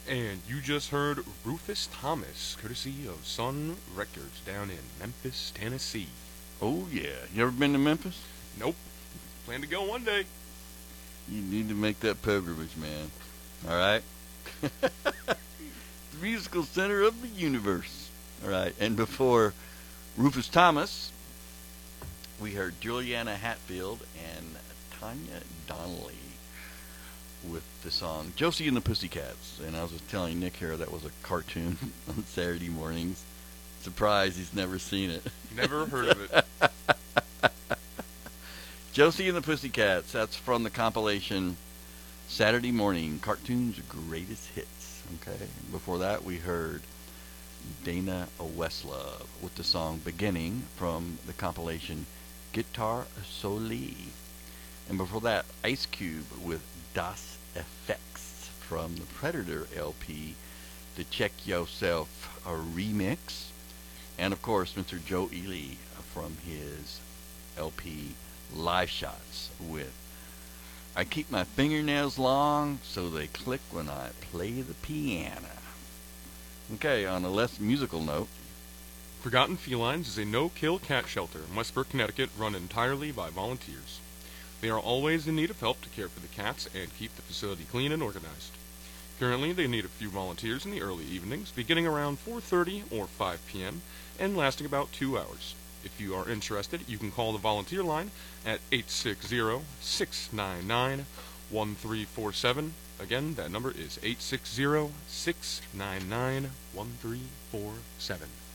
And you just heard Rufus Thomas, courtesy of Sun Records down in Memphis, Tennessee. Oh, yeah. You ever been to Memphis? Nope. Plan to go one day. You need to make that pilgrimage, man. All right? The musical center of the universe. All right. And before Rufus Thomas, we heard Juliana Hatfield and Tanya Donnelly with the song Josie and the Pussycats. And I was just telling Nick here that was a cartoon on Saturday mornings. Surprised he's never seen it. Never heard of it. Josie and the Pussycats. That's from the compilation Saturday Morning Cartoons Greatest Hits. Okay. Before that, we heard Dana Westlove with the song Beginning from the compilation Guitar Soli. And before that, Ice Cube with Das Effects from the Predator LP, the Check Yourself remix. And of course, Mr. Joe Ely from his LP Live Shots with I Keep My Fingernails Long So They Click When I Play the Piano. Okay, on a less musical note, Forgotten Felines is a no-kill cat shelter in Westbrook, Connecticut, run entirely by volunteers. They are always in need of help to care for the cats and keep the facility clean and organized. Currently, they need a few volunteers in the early evenings, beginning around 4:30 or 5 p.m., and lasting about 2 hours. If you are interested, you can call the volunteer line at 860-699-1347. Again, that number is 860-699-1347.